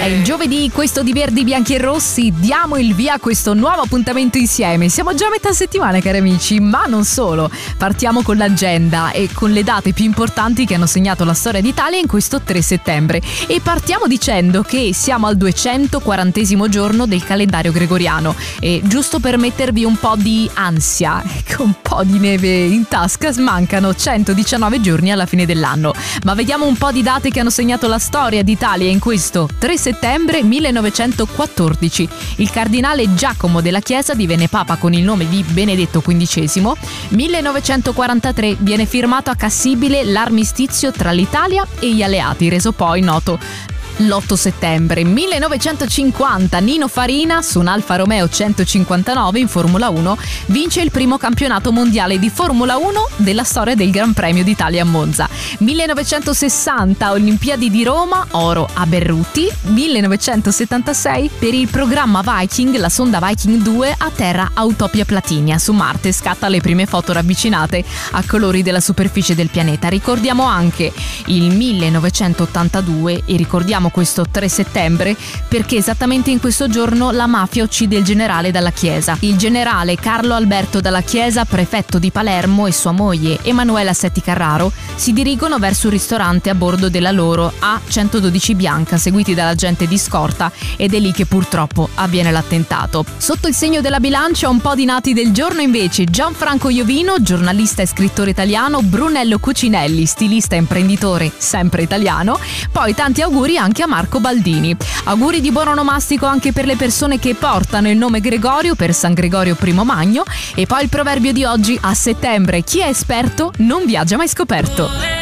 È il giovedì, questo di Verdi, Bianchi e Rossi, diamo il via a questo nuovo appuntamento insieme. Siamo già a metà settimana, cari amici, ma non solo. Partiamo con l'agenda e con le date più importanti che hanno segnato la storia d'Italia in questo 3 settembre. E partiamo dicendo che siamo al 240° giorno del calendario gregoriano. E giusto per mettervi un po' di ansia, con un po' di neve in tasca, mancano 119 giorni alla fine dell'anno. Ma vediamo un po' di date che hanno segnato la storia d'Italia in questo 3 settembre 1914. Il cardinale Giacomo della Chiesa divenne papa con il nome di Benedetto XV. 1943 viene firmato a Cassibile l'armistizio tra l'Italia e gli alleati, reso poi noto l'8 settembre 1950. Nino Farina su un Alfa Romeo 159 in Formula 1 vince il primo campionato mondiale di Formula 1 della storia del Gran Premio d'Italia a Monza. 1960 Olimpiadi di Roma, oro a Berruti. 1976 per il programma Viking la sonda Viking 2 atterra a Utopia Platinia su Marte e scatta le prime foto ravvicinate a colori della superficie del pianeta. Ricordiamo anche il 1982 e ricordiamo questo 3 settembre perché esattamente in questo giorno la mafia uccide il generale Dalla Chiesa. Il generale Carlo Alberto Dalla Chiesa, prefetto di Palermo, e sua moglie Emanuela Setti Carraro si dirigono verso un ristorante a bordo della loro A112 bianca, seguiti dall'agente di scorta, ed è lì che purtroppo avviene l'attentato. Sotto il segno della bilancia un po' di nati del giorno invece: Gianfranco Iovino, giornalista e scrittore italiano; Brunello Cucinelli, stilista e imprenditore sempre italiano. Poi tanti auguri anche a Marco Baldini. Auguri di buon onomastico anche per le persone che portano il nome Gregorio per San Gregorio I Magno. E poi il proverbio di oggi: a settembre chi è esperto non viaggia mai scoperto.